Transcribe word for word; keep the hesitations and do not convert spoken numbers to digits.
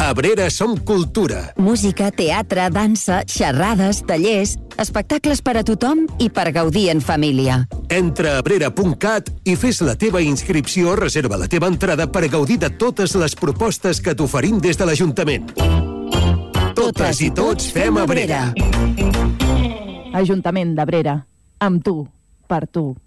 Abrera som cultura. Música, teatre, dansa, xerrades, tallers, espectacles per a tothom i per gaudir en família. Entra a abrera punt cat i fes la teva inscripció, reserva la teva entrada per gaudir de totes les propostes que t'oferim des de l'Ajuntament. Totes i tots fem Abrera. Ajuntament d'Abrera. Amb tu, per tu.